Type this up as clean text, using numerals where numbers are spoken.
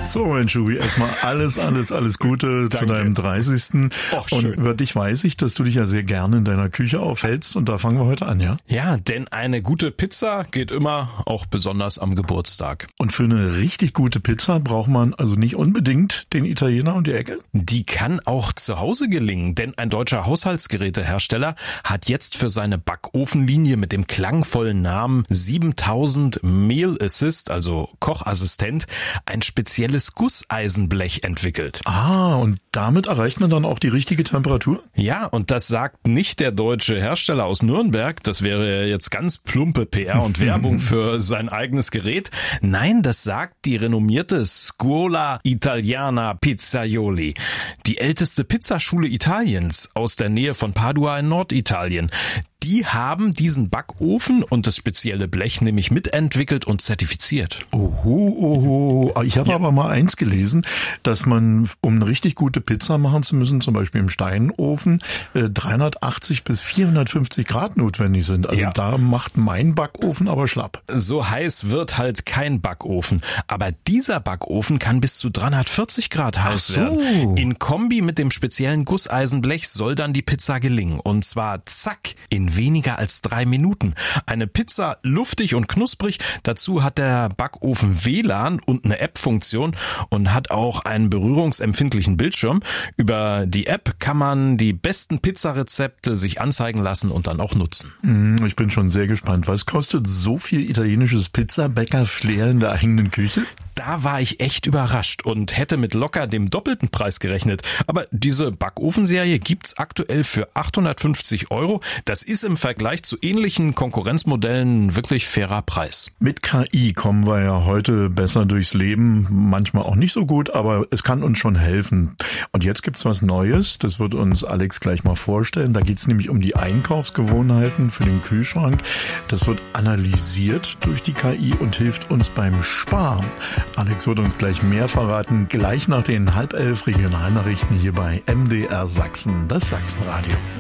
So, mein Schubi, erstmal alles Gute zu deinem 30. Und über dich weiß ich, dass du dich ja sehr gerne in deiner Küche aufhältst und da fangen wir heute an, ja? Ja, denn eine gute Pizza geht immer, auch besonders am Geburtstag. Und für eine richtig gute Pizza braucht man also nicht unbedingt den Italiener um die Ecke? Die kann auch zu Hause gelingen, denn ein deutscher Haushaltsgerätehersteller hat jetzt für seine Backofenlinie mit dem klangvollen Namen 7000 Meal Assist, also Kochassistent, ein spezielles Gusseisenblech entwickelt. Ah, und damit erreicht man dann auch die richtige Temperatur? Ja, und das sagt nicht der deutsche Hersteller aus Nürnberg. Das wäre jetzt ganz plumpe PR und Werbung für sein eigenes Gerät. Nein, das sagt die renommierte Scuola Italiana Pizzaioli, die älteste Pizzaschule Italiens aus der Nähe von Padua in Norditalien. Die haben diesen Backofen und das spezielle Blech nämlich mitentwickelt und zertifiziert. Oho. Ich habe aber mal eins gelesen, dass man, um eine richtig gute Pizza machen zu müssen, zum Beispiel im Steinofen, 380 bis 450 Grad notwendig sind. Also da macht mein Backofen aber schlapp. So heiß wird halt kein Backofen. Aber dieser Backofen kann bis zu 340 Grad heiß werden. In Kombi mit dem speziellen Gusseisenblech soll dann die Pizza gelingen. Und zwar zack, in weniger als 3 Minuten. Eine Pizza luftig und knusprig. Dazu hat der Backofen WLAN und eine App-Funktion und hat auch einen berührungsempfindlichen Bildschirm. Über die App kann man die besten Pizzarezepte sich anzeigen lassen und dann auch nutzen. Ich bin schon sehr gespannt. Was kostet so viel italienisches Pizzabäcker-Flair in der eigenen Küche? Da war ich echt überrascht und hätte mit locker dem doppelten Preis gerechnet. Aber diese Backofenserie gibt's aktuell für 850 €. Das ist im Vergleich zu ähnlichen Konkurrenzmodellen ein wirklich fairer Preis. Mit KI kommen wir ja heute besser durchs Leben, manchmal auch nicht so gut, aber es kann uns schon helfen. Und jetzt gibt's was Neues, das wird uns Alex gleich mal vorstellen. Da geht's nämlich um die Einkaufsgewohnheiten für den Kühlschrank. Das wird analysiert durch die KI und hilft uns beim Sparen. Alex wird uns gleich mehr verraten, gleich nach den 10:30 Regionalnachrichten hier bei MDR Sachsen, das Sachsenradio.